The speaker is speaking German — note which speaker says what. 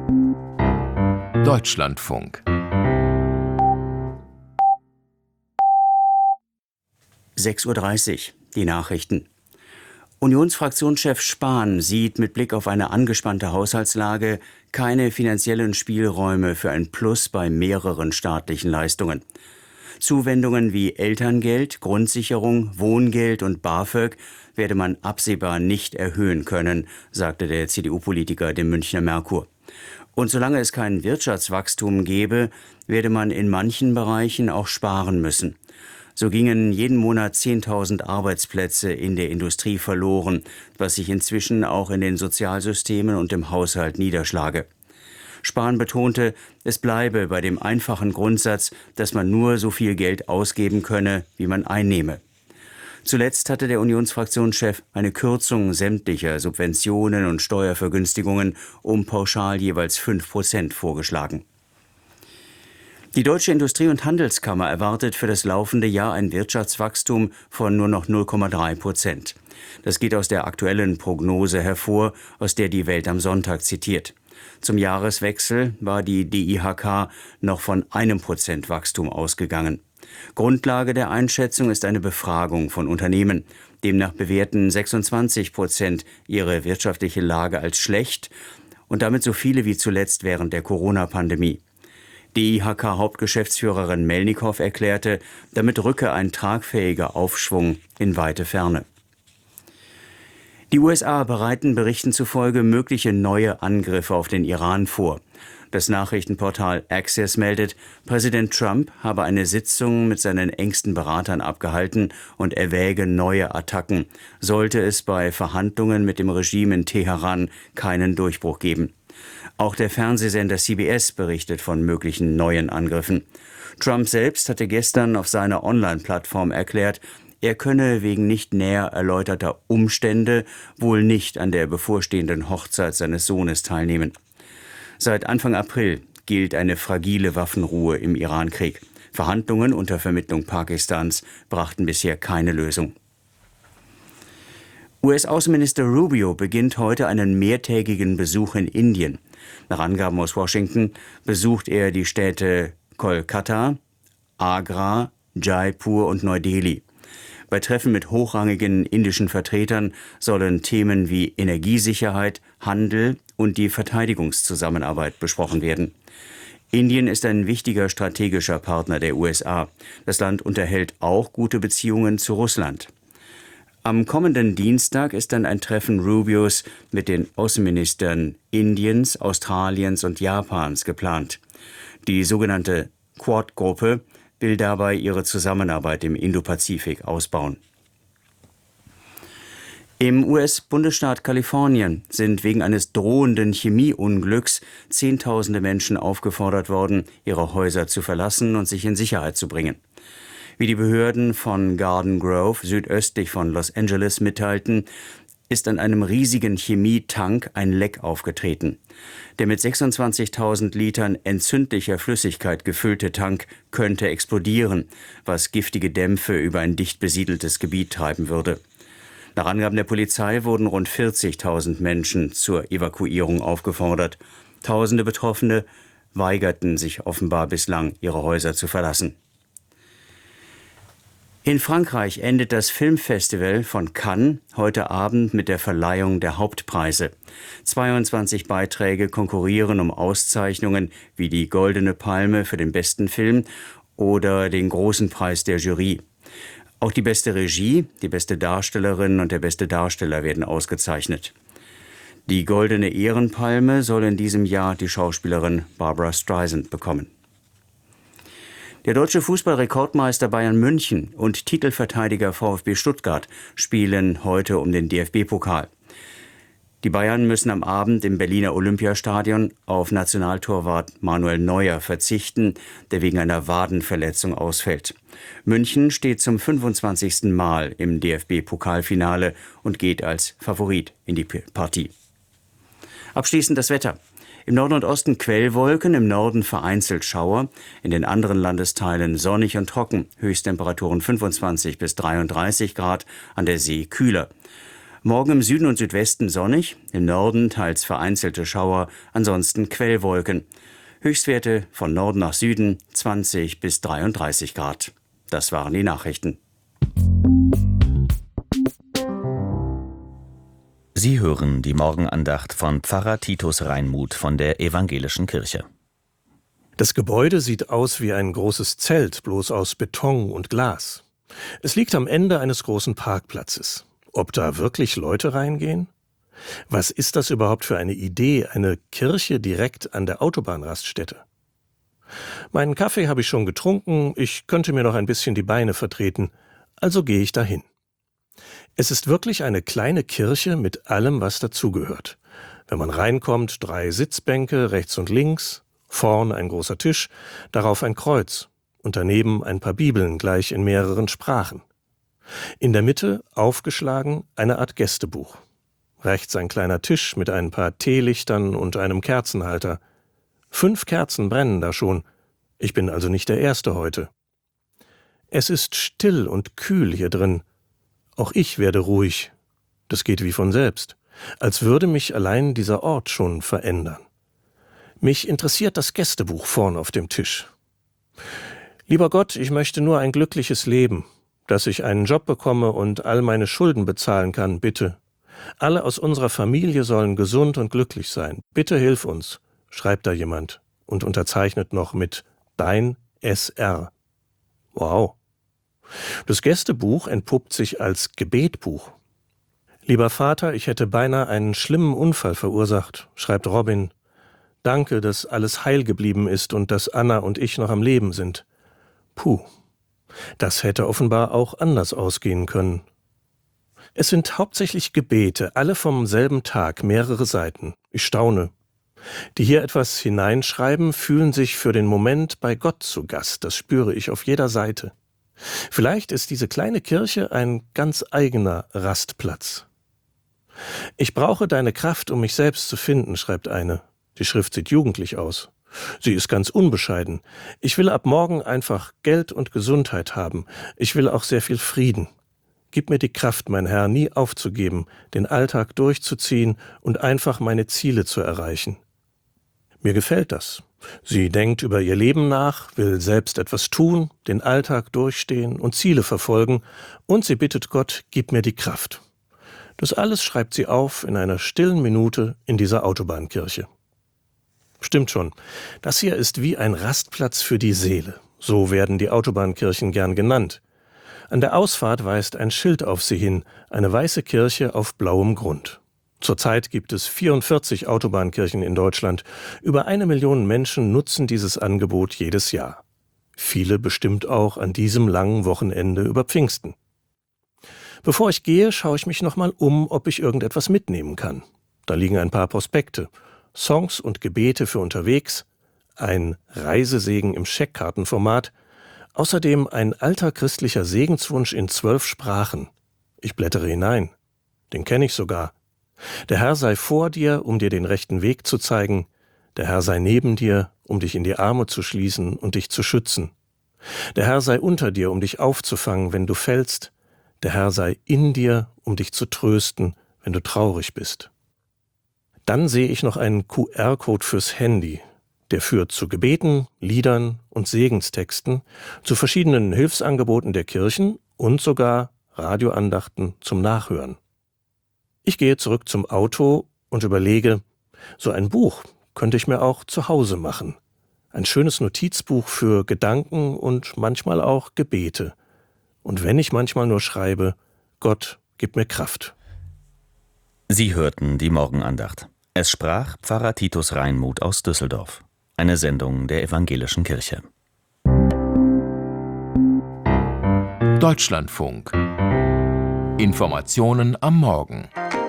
Speaker 1: Deutschlandfunk.
Speaker 2: 6:30 Uhr, die Nachrichten. Unionsfraktionschef Spahn sieht mit Blick auf eine angespannte Haushaltslage keine finanziellen Spielräume für ein Plus bei mehreren staatlichen Leistungen. Zuwendungen wie Elterngeld, Grundsicherung, Wohngeld und BAföG werde man absehbar nicht erhöhen können, sagte der CDU-Politiker dem Münchner Merkur. Und solange es kein Wirtschaftswachstum gebe, werde man in manchen Bereichen auch sparen müssen. So gingen jeden Monat 10.000 Arbeitsplätze in der Industrie verloren, was sich inzwischen auch in den Sozialsystemen und im Haushalt niederschlage. Spahn betonte, es bleibe bei dem einfachen Grundsatz, dass man nur so viel Geld ausgeben könne, wie man einnehme. Zuletzt hatte der Unionsfraktionschef eine Kürzung sämtlicher Subventionen und Steuervergünstigungen um pauschal jeweils 5% vorgeschlagen. Die Deutsche Industrie- und Handelskammer erwartet für das laufende Jahr ein Wirtschaftswachstum von nur noch 0,3%. Das geht aus der aktuellen Prognose hervor, aus der die Welt am Sonntag zitiert. Zum Jahreswechsel war die DIHK noch von 1% Wachstum ausgegangen. Grundlage der Einschätzung ist eine Befragung von Unternehmen. Demnach bewerten 26% ihre wirtschaftliche Lage als schlecht und damit so viele wie zuletzt während der Corona-Pandemie. DIHK-Hauptgeschäftsführerin Melnikow erklärte, damit rücke ein tragfähiger Aufschwung in weite Ferne. Die USA bereiten Berichten zufolge mögliche neue Angriffe auf den Iran vor. Das Nachrichtenportal Axios meldet, Präsident Trump habe eine Sitzung mit seinen engsten Beratern abgehalten und erwäge neue Attacken, sollte es bei Verhandlungen mit dem Regime in Teheran keinen Durchbruch geben. Auch der Fernsehsender CBS berichtet von möglichen neuen Angriffen. Trump selbst hatte gestern auf seiner Online-Plattform erklärt, er könne wegen nicht näher erläuterter Umstände wohl nicht an der bevorstehenden Hochzeit seines Sohnes teilnehmen. Seit Anfang April gilt eine fragile Waffenruhe im Irankrieg. Verhandlungen unter Vermittlung Pakistans brachten bisher keine Lösung. US-Außenminister Rubio beginnt heute einen mehrtägigen Besuch in Indien. Nach Angaben aus Washington besucht er die Städte Kolkata, Agra, Jaipur und Neu-Delhi. Bei Treffen mit hochrangigen indischen Vertretern sollen Themen wie Energiesicherheit, Handel und die Verteidigungszusammenarbeit besprochen werden. Indien ist ein wichtiger strategischer Partner der USA. Das Land unterhält auch gute Beziehungen zu Russland. Am kommenden Dienstag ist dann ein Treffen Rubios mit den Außenministern Indiens, Australiens und Japans geplant. Die sogenannte Quad-Gruppe will dabei ihre Zusammenarbeit im Indopazifik ausbauen. Im US-Bundesstaat Kalifornien sind wegen eines drohenden Chemieunglücks Zehntausende Menschen aufgefordert worden, ihre Häuser zu verlassen und sich in Sicherheit zu bringen. Wie die Behörden von Garden Grove südöstlich von Los Angeles mitteilten, ist an einem riesigen Chemietank ein Leck aufgetreten. Der mit 26.000 Litern entzündlicher Flüssigkeit gefüllte Tank könnte explodieren, was giftige Dämpfe über ein dicht besiedeltes Gebiet treiben würde. Nach Angaben der Polizei wurden rund 40.000 Menschen zur Evakuierung aufgefordert. Tausende Betroffene weigerten sich offenbar bislang, ihre Häuser zu verlassen. In Frankreich endet das Filmfestival von Cannes heute Abend mit der Verleihung der Hauptpreise. 22 Beiträge konkurrieren um Auszeichnungen wie die Goldene Palme für den besten Film oder den Großen Preis der Jury. Auch die beste Regie, die beste Darstellerin und der beste Darsteller werden ausgezeichnet. Die Goldene Ehrenpalme soll in diesem Jahr die Schauspielerin Barbra Streisand bekommen. Der deutsche Fußballrekordmeister Bayern München und Titelverteidiger VfB Stuttgart spielen heute um den DFB-Pokal. Die Bayern müssen am Abend im Berliner Olympiastadion auf Nationaltorwart Manuel Neuer verzichten, der wegen einer Wadenverletzung ausfällt. München steht zum 25. Mal im DFB-Pokalfinale und geht als Favorit in die Partie. Abschließend das Wetter. Im Norden und Osten Quellwolken, im Norden vereinzelt Schauer, in den anderen Landesteilen sonnig und trocken, Höchsttemperaturen 25 bis 33 Grad, an der See kühler. Morgen im Süden und Südwesten sonnig, im Norden teils vereinzelte Schauer, ansonsten Quellwolken. Höchstwerte von Norden nach Süden 20 bis 33 Grad. Das waren die Nachrichten.
Speaker 1: Sie hören die Morgenandacht von Pfarrer Titus Reinmuth von der Evangelischen Kirche.
Speaker 3: Das Gebäude sieht aus wie ein großes Zelt, bloß aus Beton und Glas. Es liegt am Ende eines großen Parkplatzes. Ob da wirklich Leute reingehen? Was ist das überhaupt für eine Idee, eine Kirche direkt an der Autobahnraststätte? Meinen Kaffee habe ich schon getrunken, ich könnte mir noch ein bisschen die Beine vertreten, also gehe ich dahin. Es ist wirklich eine kleine Kirche mit allem, was dazugehört. Wenn man reinkommt, 3 Sitzbänke rechts und links, vorn ein großer Tisch, darauf ein Kreuz und daneben ein paar Bibeln gleich in mehreren Sprachen. In der Mitte, aufgeschlagen, eine Art Gästebuch. Rechts ein kleiner Tisch mit ein paar Teelichtern und einem Kerzenhalter. 5 Kerzen brennen da schon. Ich bin also nicht der Erste heute. Es ist still und kühl hier drin. Auch ich werde ruhig. Das geht wie von selbst. Als würde mich allein dieser Ort schon verändern. Mich interessiert das Gästebuch vorn auf dem Tisch. Lieber Gott, ich möchte nur ein glückliches Leben, dass ich einen Job bekomme und all meine Schulden bezahlen kann, bitte. Alle aus unserer Familie sollen gesund und glücklich sein. Bitte hilf uns, schreibt da jemand und unterzeichnet noch mit Dein SR. Wow. Das Gästebuch entpuppt sich als Gebetbuch. Lieber Vater, ich hätte beinahe einen schlimmen Unfall verursacht, schreibt Robin. Danke, dass alles heil geblieben ist und dass Anna und ich noch am Leben sind. Puh, das hätte offenbar auch anders ausgehen können. Es sind hauptsächlich Gebete, alle vom selben Tag, mehrere Seiten. Ich staune. Die hier etwas hineinschreiben, fühlen sich für den Moment bei Gott zu Gast, das spüre ich auf jeder Seite. Vielleicht ist diese kleine Kirche ein ganz eigener Rastplatz. Ich brauche deine Kraft, um mich selbst zu finden, schreibt eine. Die Schrift sieht jugendlich aus. Sie ist ganz unbescheiden. Ich will ab morgen einfach Geld und Gesundheit haben. Ich will auch sehr viel Frieden. Gib mir die Kraft, mein Herr, nie aufzugeben, den Alltag durchzuziehen und einfach meine Ziele zu erreichen. Mir gefällt das. Sie denkt über ihr Leben nach, will selbst etwas tun, den Alltag durchstehen und Ziele verfolgen, und sie bittet Gott, gib mir die Kraft. Das alles schreibt sie auf in einer stillen Minute in dieser Autobahnkirche. Stimmt schon, das hier ist wie ein Rastplatz für die Seele. So werden die Autobahnkirchen gern genannt. An der Ausfahrt weist ein Schild auf sie hin, eine weiße Kirche auf blauem Grund. Zurzeit gibt es 44 Autobahnkirchen in Deutschland. Über 1 Million Menschen nutzen dieses Angebot jedes Jahr. Viele bestimmt auch an diesem langen Wochenende über Pfingsten. Bevor ich gehe, schaue ich mich nochmal um, ob ich irgendetwas mitnehmen kann. Da liegen ein paar Prospekte, Songs und Gebete für unterwegs, ein Reisesegen im Scheckkartenformat, außerdem ein alter christlicher Segenswunsch in 12 Sprachen. Ich blättere hinein. Den kenne ich sogar. Der Herr sei vor dir, um dir den rechten Weg zu zeigen. Der Herr sei neben dir, um dich in die Arme zu schließen und dich zu schützen. Der Herr sei unter dir, um dich aufzufangen, wenn du fällst. Der Herr sei in dir, um dich zu trösten, wenn du traurig bist. Dann sehe ich noch einen QR-Code fürs Handy. Der führt zu Gebeten, Liedern und Segenstexten, zu verschiedenen Hilfsangeboten der Kirchen und sogar Radioandachten zum Nachhören. Ich gehe zurück zum Auto und überlege, so ein Buch könnte ich mir auch zu Hause machen. Ein schönes Notizbuch für Gedanken und manchmal auch Gebete. Und wenn ich manchmal nur schreibe, Gott, gib mir Kraft.
Speaker 1: Sie hörten die Morgenandacht. Es sprach Pfarrer Titus Reinmuth aus Düsseldorf. Eine Sendung der Evangelischen Kirche.
Speaker 4: Deutschlandfunk. Informationen am Morgen.